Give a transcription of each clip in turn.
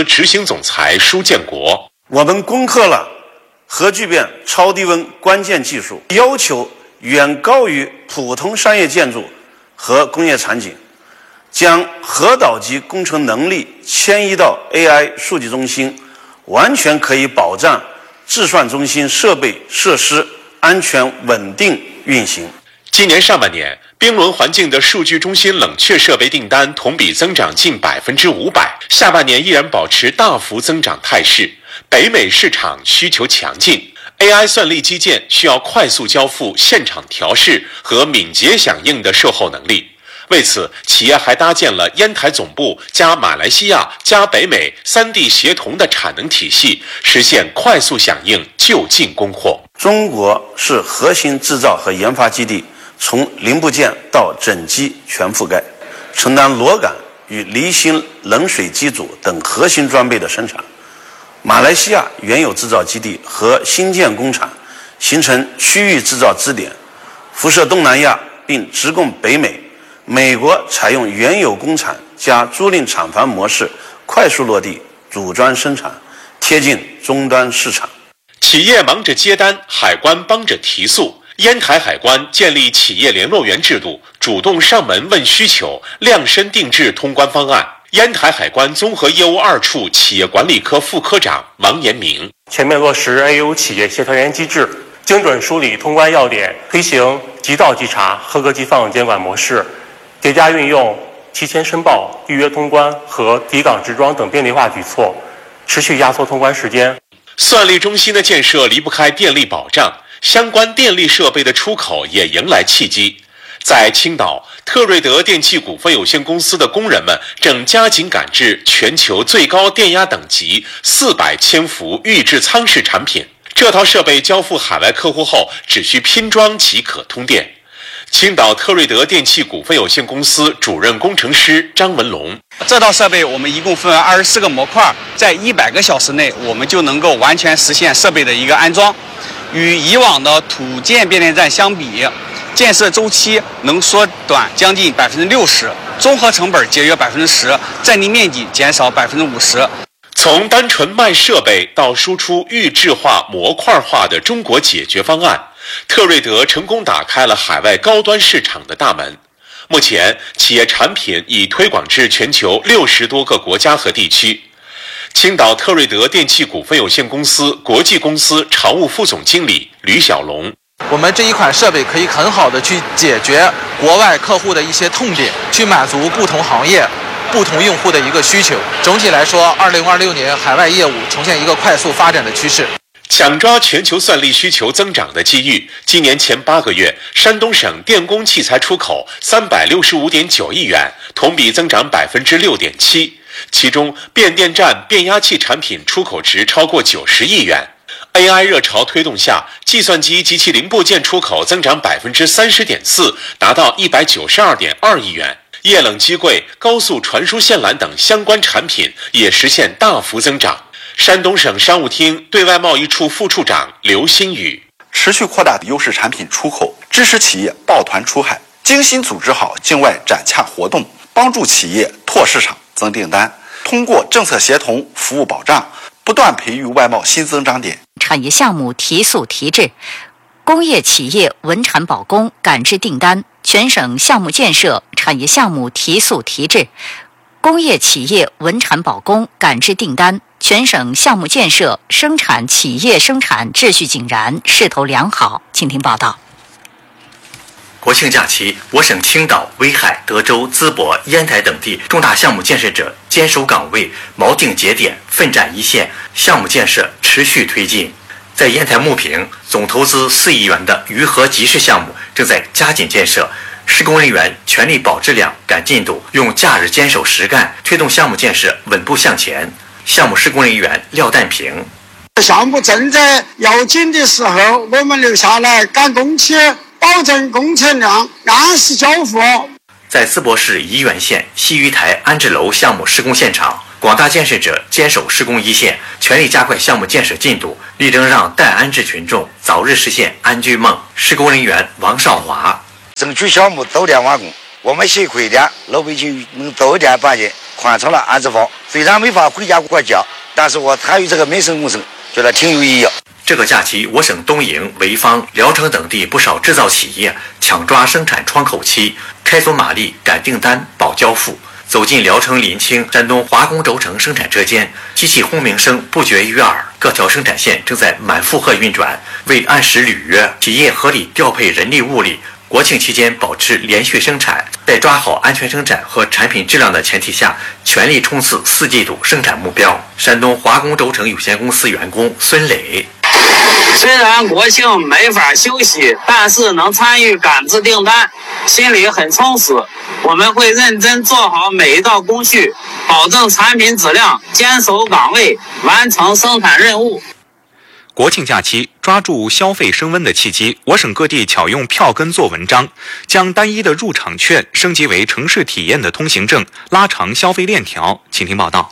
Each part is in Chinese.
执行总裁舒建国。 我们攻克了核聚变超低温关键技术，要求远高于普通商业建筑和工业场景，将核岛级工程能力迁移到 AI 数据中心，完全可以保障计算中心设备设施安全稳定运行。 今年上半年，冰轮环境的数据中心冷却设备订单同比增长近500%，下半年依然保持大幅增长态势。北美市场需求强劲 ，AI 算力基建需要快速交付、现场调试和敏捷响应的售后能力。为此，企业还搭建了烟台总部加马来西亚加北美3地协同的产能体系，实现快速响应、就近供货。 中国是核心制造和研发基地，从零部件到整机全覆盖，承担螺杆与离心冷水机组等核心装备的生产。马来西亚原有制造基地和新建工厂形成区域制造支点，辐射东南亚并直供北美。美国采用原有工厂加租赁厂房模式，快速落地组装生产，贴近终端市场。 企业忙着接单，海关帮着提速。烟台海关建立企业联络员制度，主动上门问需求，量身定制通关方案。烟台海关综合业务2处企业管理科副科长王延明： 全面落实 AU 企业协调员机制，精准梳理通关要点，推行即到即查、合格即放监管模式，叠加运用提前申报、预约通关和抵港直装等便利化举措，持续压缩通关时间。 算力中心的建设离不开电力保障，相关电力设备的出口也迎来契机。在青岛，特瑞德电气股份有限公司的工人们正加紧赶制全球最高电压等级400千伏预制舱式产品。这套设备交付海外客户后，只需拼装即可通电。青岛特瑞德电气股份有限公司主任工程师张文龙： 这套设备我们一共分为24个模块，在100个小时内，我们就能够完全实现设备的一个安装。与以往的土建变电站相比，建设周期能缩短将近60%，综合成本节约10%，占地面积减少50%。 从单纯卖设备到输出预制化、模块化的中国解决方案，特瑞德成功打开了海外高端市场的大门。目前，企业产品已推广至全球60多个国家和地区。青岛特瑞德电气股份有限公司国际公司常务副总经理吕小龙： 我们这一款设备可以很好的去解决国外客户的一些痛点，去满足不同行业、不同用户的一个需求。总体来说，2026年海外业务呈现一个快速发展的趋势。 抢抓全球算力需求增长的机遇，今年前8个月，山东省电工器材出口365.9亿元，同比增长6.7%。其中，变电站、变压器产品出口值超过90亿元。AI 热潮推动下，计算机及其零部件出口增长30.4%，达到192.2亿元。液冷机柜、高速传输线缆等相关产品也实现大幅增长。山东省商务厅对外贸易处副处长刘新宇： 持续扩大优势产品出口，支持企业抱团出海，精心组织好境外展洽活动，帮助企业拓市场、增订单。通过政策协同、服务保障，不断培育外贸新增长点。 产业项目提速提质，工业企业稳产保供赶制订单，全省项目建设产业项目提速提质，工业企业稳产保供赶制订单，全省项目建设生产企业生产秩序井然，势头良好。请听报道。 国庆假期，我省青岛、威海、德州、淄博、烟台等地重大项目建设者坚守岗位，锚定节点，奋战一线，项目建设持续推进。在烟台牟平，总投资4亿元的渝河集市项目正在加紧建设，施工人员全力保质量、赶进度，用假日坚守实干，推动项目建设稳步向前。项目施工人员廖淡平： 项目正在要紧的时候，我们留下来赶工期，保证工程量，按时交付。 在淄博市沂源县西鱼台安置楼项目施工现场，广大建设者坚守施工一线，全力加快项目建设进度，力争让待安置群众早日实现安居梦。施工人员王少华： 争取项目早点完工，我们协会的老百姓能早一点办结， 宽敞了安置房。虽然没法回家过节，但是我参与这个民生工程，觉得挺有意义。 这个假期，我省东营、潍坊、聊城等地不少制造企业抢抓生产窗口期，开足马力赶订单、保交付。走进聊城临清山东华工轴承生产车间，机器轰鸣声不绝于耳，各条生产线正在满负荷运转。为按时履约，企业合理调配人力物力，国庆期间保持连续生产，在抓好安全生产和产品质量的前提下，全力冲刺4季度生产目标。山东华工轴承有限公司员工孙磊。 虽然国庆没法休息，但是能参与赶制订单，心里很充实。我们会认真做好每一道工序，保证产品质量，坚守岗位，完成生产任务。 国庆假期抓住消费升温的契机，我省各地巧用票根做文章，将单一的入场券升级为城市体验的通行证，拉长消费链条。请听报道。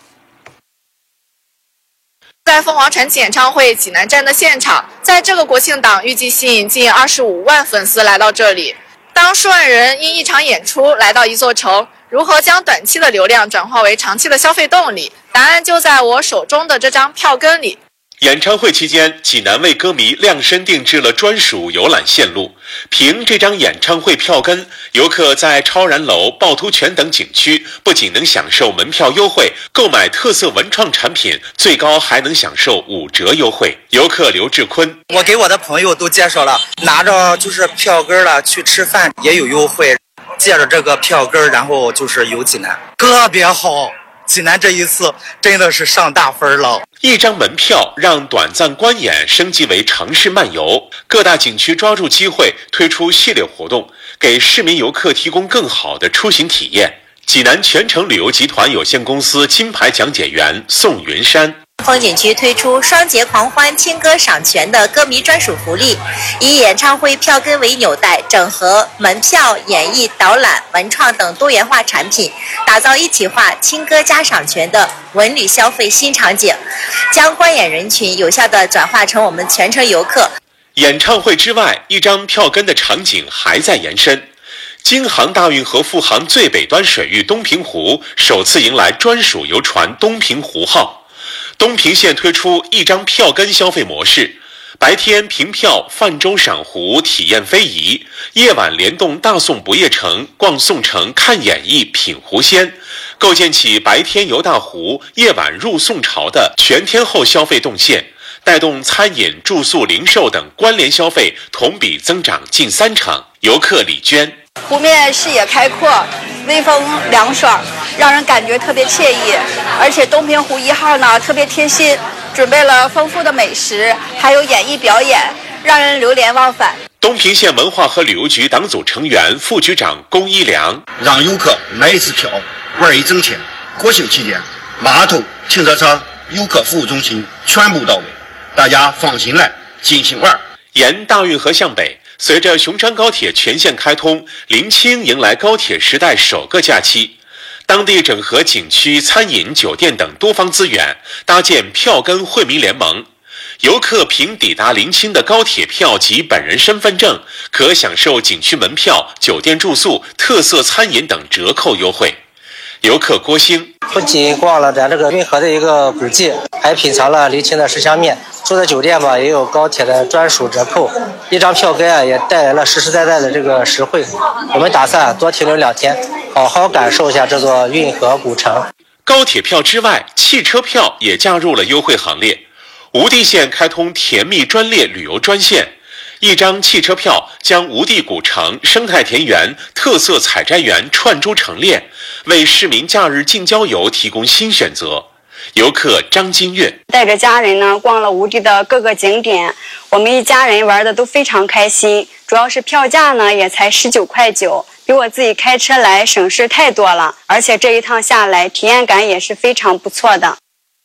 在凤凰传奇演唱会济南站的现场，在这个国庆档预计吸引近25万粉丝来到这里。当数万人因一场演出来到一座城，如何将短期的流量转化为长期的消费动力？答案就在我手中的这张票根里。 演唱会期间，济南为歌迷量身定制了专属游览线路。凭这张演唱会票根，游客在超然楼、趵突泉等景区不仅能享受门票优惠，购买特色文创产品最高还能享受5折优惠。游客刘志坤： 我给我的朋友都介绍了，拿着就是票根了去吃饭也有优惠，借着这个票根然后就是游济南，特别好。济南这一次真的是上大分了。 一张门票让短暂观演升级为城市漫游，各大景区抓住机会推出系列活动，给市民游客提供更好的出行体验。济南全程旅游集团有限公司金牌讲解员宋云山： 风景区推出双节狂欢轻歌赏权的歌迷专属福利，以演唱会票根为纽带，整合门票、演艺、导览、文创等多元化产品，打造一体化轻歌加赏权的文旅消费新场景，将观演人群有效地转化成我们全程游客。 演唱会之外，一张票根的场景还在延伸。京杭大运河复航最北端水域东平湖首次迎来专属游船东平湖号。东平县推出一张票根消费模式，白天凭票泛舟赏湖体验非遗，夜晚联动大宋不夜城逛宋城看演艺品湖鲜，构建起白天游大湖夜晚入宋朝的全天候消费动线，带动餐饮、住宿、零售等关联消费同比增长近30%。游客李娟： 湖面视野开阔，微风凉爽，让人感觉特别惬意。而且东平湖1号呢特别贴心，准备了丰富的美食，还有演艺表演，让人流连忘返。 东平县文化和旅游局党组成员、副局长龚一良： 让游客买一次票玩一整天。国庆期间，码头、停车场、游客服务中心全部到位，大家放心来，尽情玩。 沿大运河向北，随着熊山高铁全线开通，临清迎来高铁时代首个假期。当地整合景区、餐饮、酒店等多方资源，搭建票根惠民联盟。游客凭抵达临清的高铁票及本人身份证，可享受景区门票、酒店住宿、特色餐饮等折扣优惠。游客郭兴： 不仅逛了咱这个运河的一个古迹，还品尝了临清的十香面。住的酒店吧也有高铁的专属折扣，一张票根也带来了实实在在的这个实惠。我们打算多停留2天，好好感受一下这座运河古城。 高铁票之外，汽车票也加入了优惠行列。吴地县开通甜蜜专列旅游专线，一张汽车票将吴地古城、生态田园、特色采摘园串珠成列，为市民假日近郊游提供新选择。游客张金月带着家人呢逛了吴地的各个景点，我们一家人玩的都非常开心，主要是票价呢也才19.9块，比我自己开车来省事太多了，而且这一趟下来体验感也是非常不错的。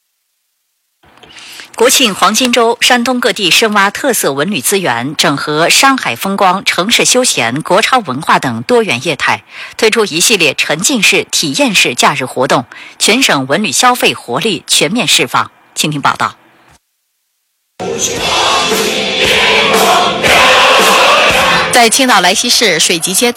国庆黄金周，山东各地深挖特色文旅资源，整合山海风光、城市休闲、国潮文化等多元业态，推出一系列沉浸式、体验式假日活动，全省文旅消费活力全面释放。请听报道。 在青岛莱西市水集街